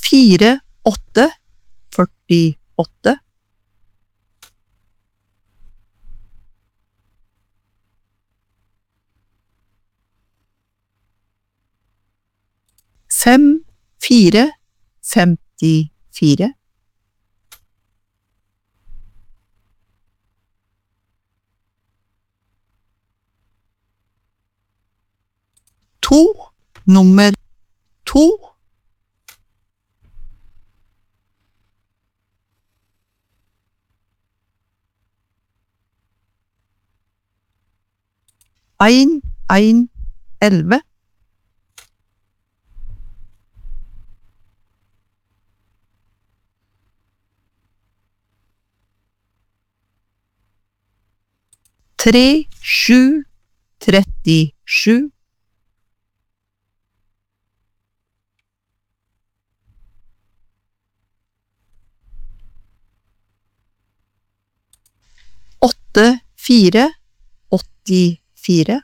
48 48 54 54 2 nummer 2 1 1 11 3 7 37 8 4 84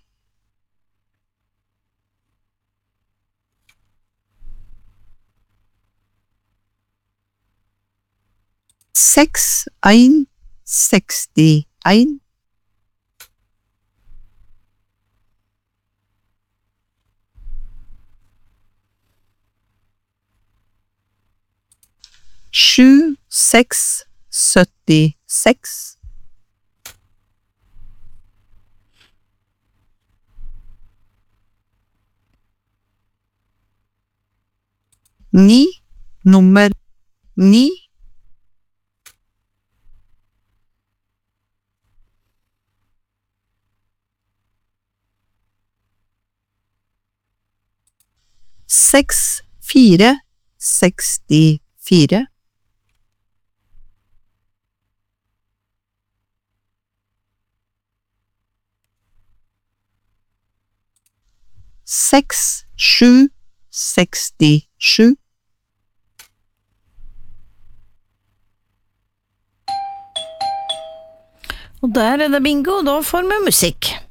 6 1 61 7 6 76 9 nummer 9 6 4 64 6 7 67 Og der det bingo, da får vi musikk.